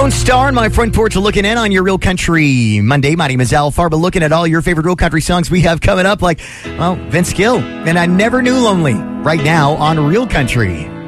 Lone Star on my front porch looking in on your Real Country Monday. My name is Al Farba, looking at all your favorite Real Country songs we have coming up, like, well, Vince Gill and I Never Knew Lonely right now on Real Country.